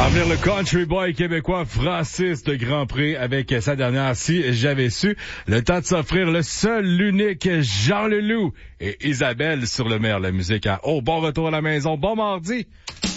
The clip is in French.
À venir le country boy québécois Francis de Grand Prix avec sa dernière Si j'avais su. Le temps de s'offrir le seul, l'unique Jean Leloup et Isabelle sur le maire de la musique. Bon retour à la maison, bon mardi.